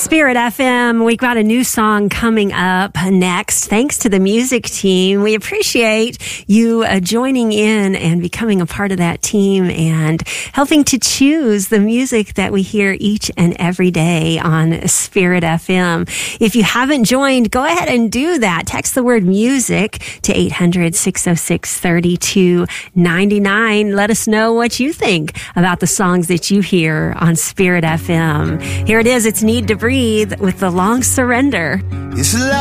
Spirit FM, we've got a new song coming up next. Thanks to the music team. We appreciate you joining in and becoming a part of that team and helping to choose the music that we hear each and every day on Spirit FM. If you haven't joined, go ahead and do that. Text the word music to 800-606-3299. Let us know what you think about the songs that you hear on Spirit FM. Here it is. It's Need to Breathe with The Long Surrender.